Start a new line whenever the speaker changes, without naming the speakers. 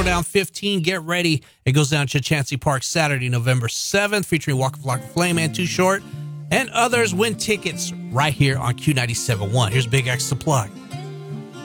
Throwdown 15. Get ready. It goes down to Chansey Park Saturday, November 7th, featuring Walk of Flock of Flame and Too Short. And others. Win tickets right here on Q97.1. Here's Big X Supply.